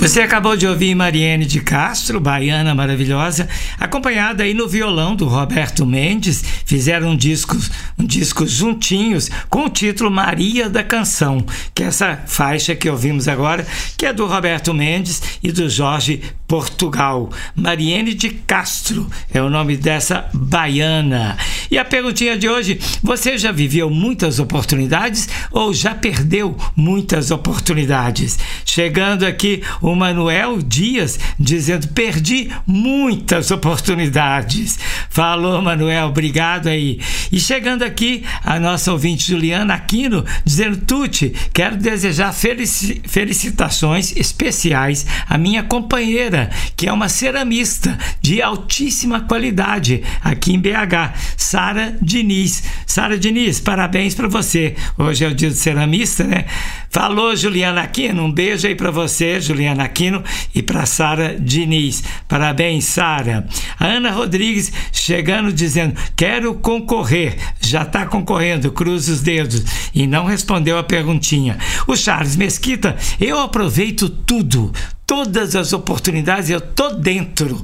Você acabou de ouvir Mariene de Castro, baiana maravilhosa, acompanhada aí no violão do Roberto Mendes. Fizeram um disco juntinhos com o título Maria da Canção, que é essa faixa que ouvimos agora, que é do Roberto Mendes e do Jorge Portugal. Mariene de Castro é o nome dessa baiana. E a perguntinha de hoje: você já viveu muitas oportunidades ou já perdeu muitas oportunidades? Chegando aqui o Manuel Dias dizendo: perdi muitas oportunidades. Falou, Manuel, obrigado aí. E chegando aqui a nossa ouvinte Juliana Aquino dizendo: Tuti, quero desejar felicitações especiais à minha companheira, que é uma ceramista de altíssima qualidade aqui em BH, Sara Diniz. Sara Diniz, parabéns para você. Hoje é o dia do ceramista, né? Falou, Juliana Aquino, um beijo aí para você, Juliana Aquino, e para Sara Diniz. Parabéns, Sara. A Ana Rodrigues chegando dizendo: quero concorrer. Já está concorrendo, cruza os dedos. E não respondeu a perguntinha. O Charles Mesquita: eu aproveito tudo, todas as oportunidades, eu tô dentro.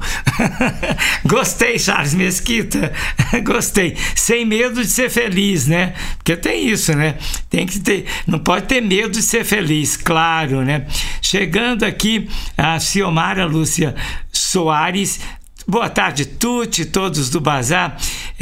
Gostei, Charles Mesquita. Gostei. Sem medo de ser feliz, né? Porque tem isso, né? Tem que ter, não pode ter medo de ser feliz, claro, né? Chegando aqui a Ciomara Lúcia Soares. Boa tarde, Tuti, todos do Bazar.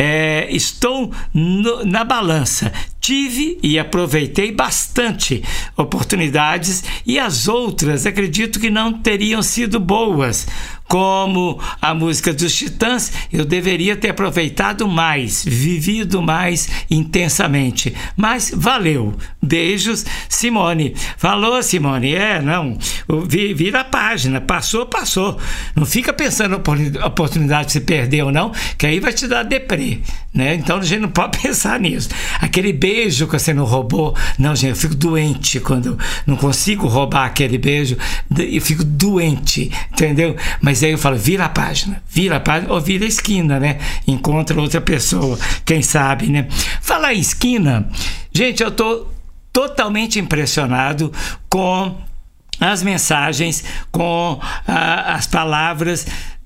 Estou na balança. Tive e aproveitei bastante oportunidades e as outras acredito que não teriam sido boas. Como a música dos Titãs, eu deveria ter aproveitado mais, vivido mais intensamente. Mas valeu. Beijos, Simone. Falou, Simone. Não. Vira a página. Passou. Não fica pensando na oportunidade que você perdeu, não, que aí vai te dar deprê, né? Então a gente não pode pensar nisso. Aquele beijo que você não roubou. Não, gente, eu fico doente quando não consigo roubar aquele beijo. Eu fico doente, entendeu? Mas aí eu falo: vira a página ou vira a esquina, né? Encontra outra pessoa, quem sabe, né? Falar em esquina, gente, eu tô totalmente impressionado com as mensagens, com as palavras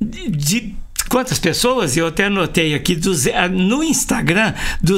de quantas pessoas? Eu até anotei aqui, no Instagram,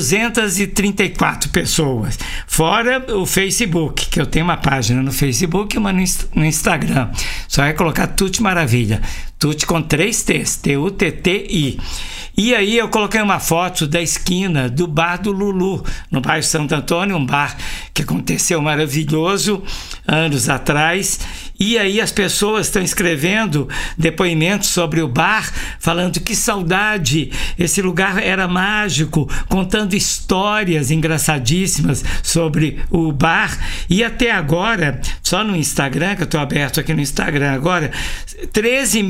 234 pessoas. Fora o Facebook, que eu tenho uma página no Facebook e uma no Instagram. Só é colocar Tuti Maravilha. Tuti com 3 T's, T-U-T-T-I. E aí eu coloquei uma foto da esquina do Bar do Lulu, no bairro Santo Antônio, um bar que aconteceu maravilhoso anos atrás. E aí as pessoas estão escrevendo depoimentos sobre o bar, falando que saudade, esse lugar era mágico, contando histórias engraçadíssimas sobre o bar. E até agora, só no Instagram, que eu estou aberto aqui no Instagram agora, 13